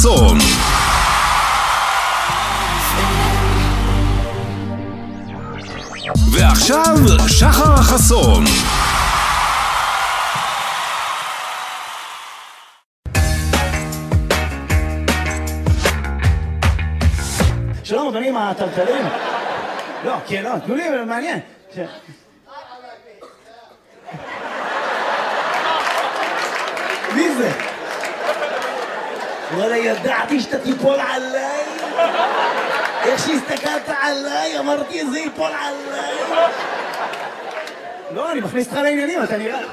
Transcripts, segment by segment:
חסון. ועכשיו שחר חסון. שלום אדוני, מה הטלטלים? לא, כן, לא, תנו לי, מעניין. מי זה? וואלה, ידעתי שאתה תיפול עליי. איך שהסתכלת עליי, אמרתי, זה ייפול עליי. לא, אני מכניס אותך לעניינים, אתה נראה.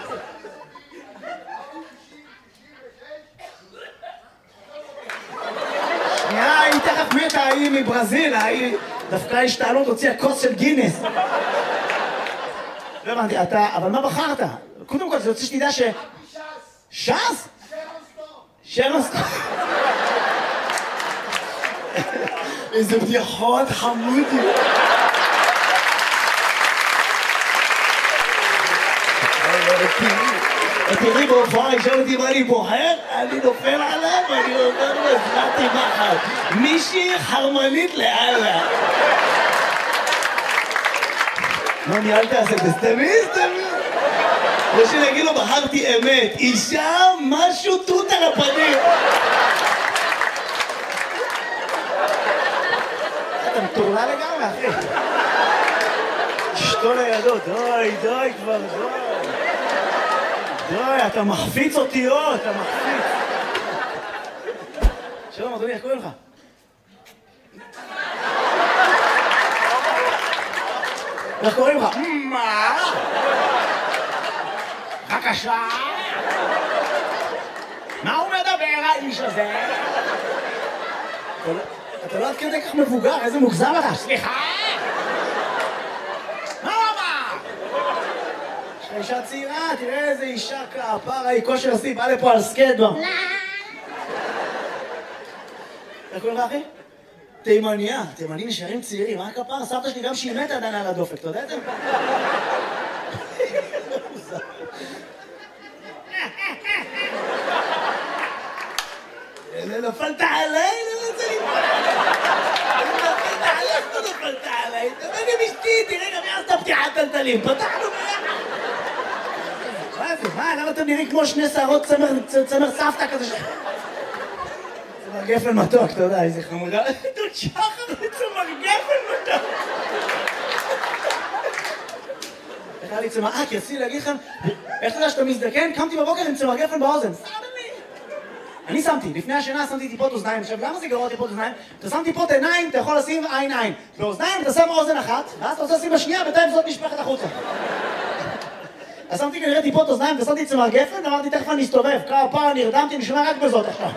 שנייה, היא תכף מתה, היא מברזיל, היא דווקא השתעלות הוציאה כוס של גינס. לא הבנתי, אתה, אבל מה בחרת? קודם כל, זה רוצה שתדע ש... ש"ס? שרון סטון. איזה בדיחות חמודי. תראי בהופעה, ישאל אותי מה אני בוחר, אני נופל עליו ואני אומר לו, הזמנתי מחר. מישהי חרמנית לאללה. מה ניהלת על זה? סתמי. או שנגיד לו, בחרתי אמת. אישה, משהו תות על הפנים. אתה מטורלה לגמרי, אחי. אשתו לידו, די כבר, די, אתה מחפיץ אותיות, אתה מחפיץ. שלום, אדוני, איך קוראים לך? איך קוראים לך? מה? בבקשה? מה הוא מדבר, האיש הזה? אתה לא עד כדי כך מבוגר, איזה מוגזם לך? סליחה? מה הוא אמר? יש לך אישה צעירה, תראה איזה אישה כפרה, היא כושר עשי, באה לפה על סקייטבורד. איך קוראים לך, אחי? תימניה, תימנים נשארים צעירים, מה הכפרה? סבתא שלי גם שהיא מתה עדיין על הדופק, אתה יודע את זה? נפלת עליי, לא רוצה ליפול עליי. נפלת עליי, לא נפלת עליי. תבוא גם אשתי, תראה גם יעשת פתיחת טלטלים. פתחנו ביחד. מה זה? מה? למה אתם נראים כמו שני שערות צמר סבתא כזה ש... צמר גפן מתוק, אתה יודע, איזה חמודה. דוד שחר צמר גפן מתוק. איך היה לי צמר... כי רציתי להגיד לכם, איך אתה יודע שאתה מזדקן? קמתי בבוקר עם צמר גפן באוזן. אני שמתי, לפני השינה שמתי טיפות אוזניים. עכשיו, למה זה גרוע טיפות אוזניים? אתה שם טיפות עיניים, אתה יכול לשים עין. באוזניים אתה שם אוזן אחת, ואז אתה רוצה לשים בשנייה, בינתיים זאת נשפכת החוצה. אז שמתי כנראה טיפות אוזניים, ושמתי צמר גפן, אמרתי, תכף אני אסתובב. כפרה נרדמתי, אני שומע רק בזאת עכשיו.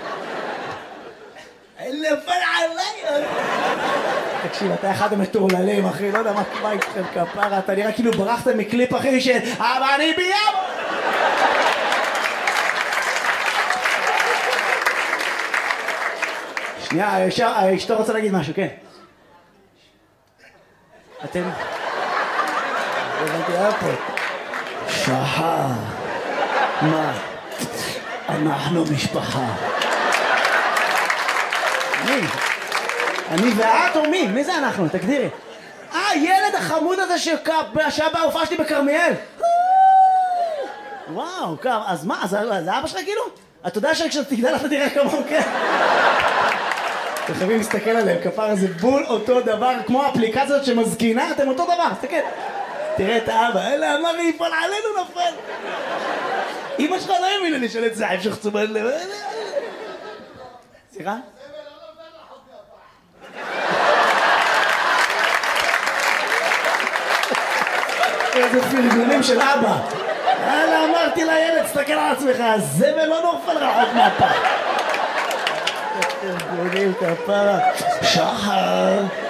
נפל עליי! תקשיב, אתה אחד המטורללים, אחי, לא יודע מה איתכם כפרה, אתה נראה כאילו ברחת מקליפ, אחי, של אבל אני ביאבו! שנייה, אשתו רוצה להגיד משהו, כן. אתם... הבנתי איפה. שחר. מה? אנחנו משפחה. מי? אני ואת או מי? מי זה אנחנו? תגדירי. ילד החמוד הזה שהיה בהופעה שלי בכרמיאל. וואו, אז מה? זה אבא שלך כאילו? אתה יודע שכשאתה תגדל אתה תראה כמוהו, כן? אתם חייבים להסתכל עליהם, כפרה זה בול אותו דבר, כמו האפליקציות שמזקינה, אתם אותו דבר, תסתכל. תראה את האבא, אלה אמר לי, יפול עלינו נפל. אמא שלך לא האמינה לי של את זה, המשך צומת לב. סליחה? איזה פרגונים של אבא. אלה אמרתי לילד, תסתכל על עצמך, הזבל לא נופל רחוק מהפח. פרגונים כפרה, שחר.